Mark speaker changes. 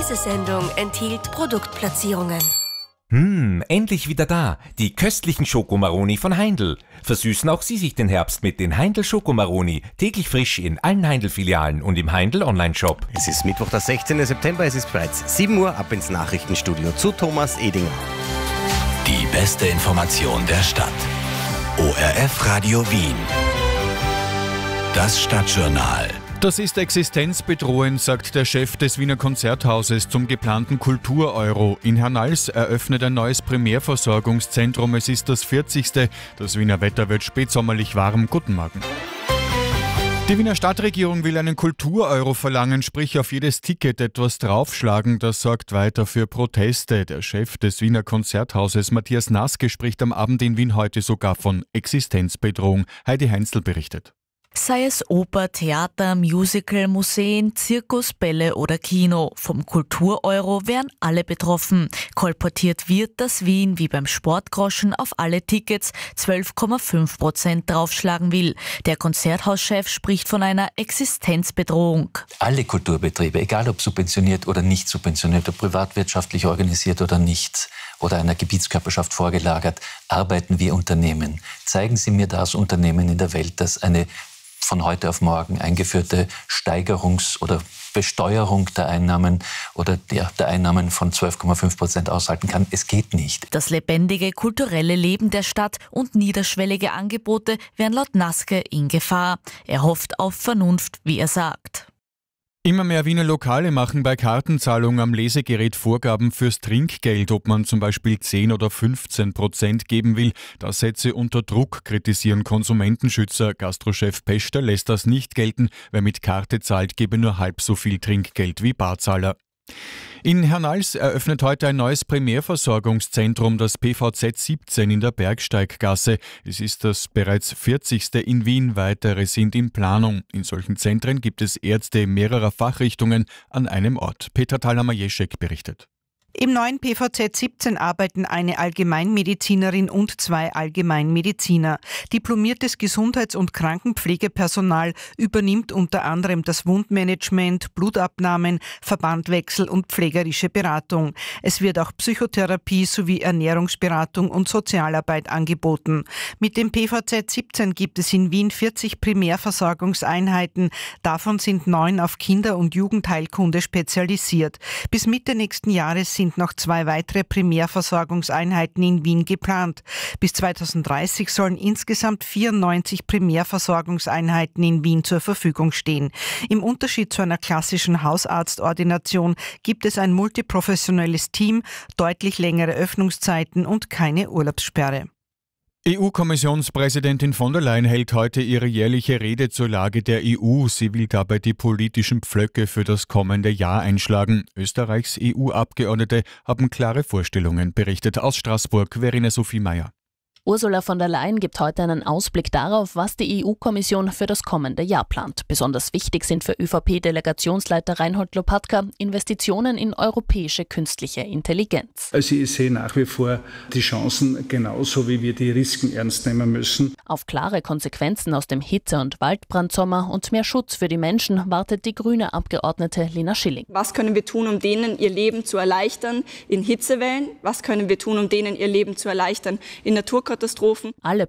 Speaker 1: Diese Sendung enthielt Produktplatzierungen.
Speaker 2: Endlich wieder da. Die köstlichen Schokomaroni von Heindl. Versüßen auch Sie sich den Herbst mit den Heindl Schokomaroni. Täglich frisch in allen Heindl-Filialen und im Heindl Online-Shop.
Speaker 3: Es ist Mittwoch, der 16. September. Es ist bereits 7 Uhr. Ab ins Nachrichtenstudio zu Thomas Edinger.
Speaker 4: Die beste Information der Stadt. ORF Radio Wien. Das Stadtjournal.
Speaker 5: Das ist existenzbedrohend, sagt der Chef des Wiener Konzerthauses zum geplanten Kultur-Euro. In Hernals eröffnet ein neues Primärversorgungszentrum. Es ist das 40. Das Wiener Wetter wird spätsommerlich warm. Guten Morgen. Die Wiener Stadtregierung will einen Kultur-Euro verlangen, sprich auf jedes Ticket etwas draufschlagen. Das sorgt weiter für Proteste. Der Chef des Wiener Konzerthauses, Matthias Naske, spricht am Abend in Wien heute sogar von Existenzbedrohung. Heidi Heinzl berichtet.
Speaker 6: Sei es Oper, Theater, Musical, Museen, Zirkus, Bälle oder Kino. Vom Kultur-Euro wären alle betroffen. Kolportiert wird, dass Wien wie beim Sportgroschen auf alle Tickets 12,5% draufschlagen will. Der Konzerthauschef spricht von einer Existenzbedrohung.
Speaker 7: Alle Kulturbetriebe, egal ob subventioniert oder nicht subventioniert, ob privatwirtschaftlich organisiert oder nicht, oder einer Gebietskörperschaft vorgelagert, arbeiten wir Unternehmen. Zeigen Sie mir das Unternehmen in der Welt, das eine von heute auf morgen eingeführte oder Besteuerung der Einnahmen oder der Einnahmen von 12,5% aushalten kann. Es geht nicht.
Speaker 6: Das lebendige kulturelle Leben der Stadt und niederschwellige Angebote wären laut Naske in Gefahr. Er hofft auf Vernunft, wie er sagt.
Speaker 5: Immer mehr Wiener Lokale machen bei Kartenzahlung am Lesegerät Vorgaben fürs Trinkgeld, ob man zum Beispiel 10 oder 15% geben will. Das setze unter Druck, kritisieren Konsumentenschützer. Gastrochef Peschter lässt das nicht gelten. Wer mit Karte zahlt, gebe nur halb so viel Trinkgeld wie Barzahler. In Hernals eröffnet heute ein neues Primärversorgungszentrum, das PVZ 17 in der Bergsteiggasse. Es ist das bereits 40. in Wien. Weitere sind in Planung. In solchen Zentren gibt es Ärzte mehrerer Fachrichtungen an einem Ort. Petra Thalhammer-Jeschek berichtet.
Speaker 8: Im neuen PVZ 17 arbeiten eine Allgemeinmedizinerin und 2 Allgemeinmediziner. Diplomiertes Gesundheits- und Krankenpflegepersonal übernimmt unter anderem das Wundmanagement, Blutabnahmen, Verbandwechsel und pflegerische Beratung. Es wird auch Psychotherapie sowie Ernährungsberatung und Sozialarbeit angeboten. Mit dem PVZ 17 gibt es in Wien 40 Primärversorgungseinheiten. Davon sind 9 auf Kinder- und Jugendheilkunde spezialisiert. Bis Mitte nächsten Jahres sind noch 2 weitere Primärversorgungseinheiten in Wien geplant. Bis 2030 sollen insgesamt 94 Primärversorgungseinheiten in Wien zur Verfügung stehen. Im Unterschied zu einer klassischen Hausarztordination gibt es ein multiprofessionelles Team, deutlich längere Öffnungszeiten und keine Urlaubssperre.
Speaker 5: EU-Kommissionspräsidentin von der Leyen hält heute ihre jährliche Rede zur Lage der EU. Sie will dabei die politischen Pflöcke für das kommende Jahr einschlagen. Österreichs EU-Abgeordnete haben klare Vorstellungen, berichtet aus Straßburg Verena Sophie Meyer.
Speaker 9: Ursula von der Leyen gibt heute einen Ausblick darauf, was die EU-Kommission für das kommende Jahr plant. Besonders wichtig sind für ÖVP-Delegationsleiter Reinhold Lopatka Investitionen in europäische künstliche Intelligenz.
Speaker 10: Also ich sehe nach wie vor die Chancen genauso, wie wir die Risiken ernst nehmen müssen.
Speaker 9: Auf klare Konsequenzen aus dem Hitze- und Waldbrandsommer und mehr Schutz für die Menschen wartet die grüne Abgeordnete Lena Schilling.
Speaker 11: Was können wir tun, um denen ihr Leben zu erleichtern in Hitzewellen? Was können wir tun, um denen ihr Leben zu erleichtern in Naturkatastrophen?
Speaker 9: Alle